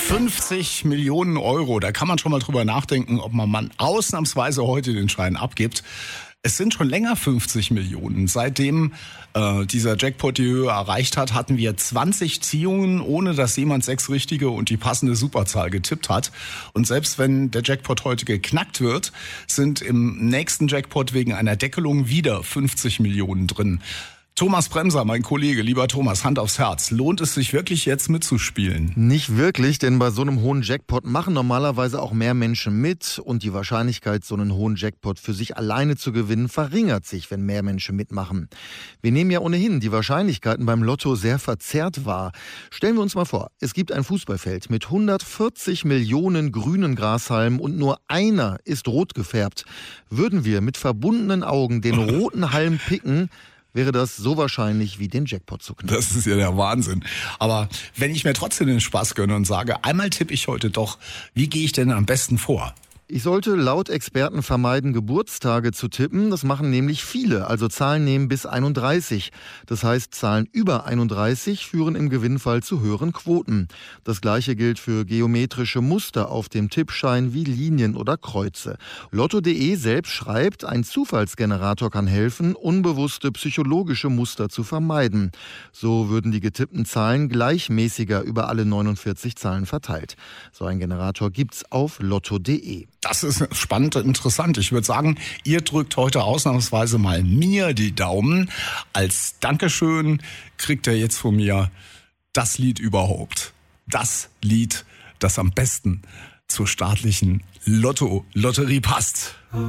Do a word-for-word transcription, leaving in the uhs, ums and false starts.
fünfzig Millionen Euro, da kann man schon mal drüber nachdenken, ob man mal ausnahmsweise heute den Schein abgibt. Es sind schon länger fünfzig Millionen. Seitdem äh, dieser Jackpot die Höhe erreicht hat, hatten wir zwanzig Ziehungen, ohne dass jemand sechs richtige und die passende Superzahl getippt hat. Und selbst wenn der Jackpot heute geknackt wird, sind im nächsten Jackpot wegen einer Deckelung wieder fünfzig Millionen drin. Thomas Bremser, mein Kollege, lieber Thomas, Hand aufs Herz. Lohnt es sich wirklich jetzt mitzuspielen? Nicht wirklich, denn bei so einem hohen Jackpot machen normalerweise auch mehr Menschen mit und die Wahrscheinlichkeit, so einen hohen Jackpot für sich alleine zu gewinnen, verringert sich, wenn mehr Menschen mitmachen. Wir nehmen ja ohnehin die Wahrscheinlichkeiten beim Lotto sehr verzerrt wahr. Stellen wir uns mal vor, es gibt ein Fußballfeld mit hundertvierzig Millionen grünen Grashalmen und nur einer ist rot gefärbt. Würden wir mit verbundenen Augen den roten Halm picken, wäre das so wahrscheinlich wie den Jackpot zu knacken. Das ist ja der Wahnsinn. Aber wenn ich mir trotzdem den Spaß gönne und sage, einmal tippe ich heute doch, wie gehe ich denn am besten vor? Ich sollte laut Experten vermeiden, Geburtstage zu tippen. Das machen nämlich viele, also Zahlen nehmen bis einunddreißig. Das heißt, Zahlen über einunddreißig führen im Gewinnfall zu höheren Quoten. Das Gleiche gilt für geometrische Muster auf dem Tippschein wie Linien oder Kreuze. Lotto punkt de selbst schreibt, ein Zufallsgenerator kann helfen, unbewusste psychologische Muster zu vermeiden. So würden die getippten Zahlen gleichmäßiger über alle neunundvierzig Zahlen verteilt. So ein Generator gibt's auf Lotto punkt de. Das ist spannend und interessant. Ich würde sagen, ihr drückt heute ausnahmsweise mal mir die Daumen. Als Dankeschön kriegt ihr jetzt von mir das Lied überhaupt. Das Lied, das am besten zur staatlichen Lotto-Lotterie passt.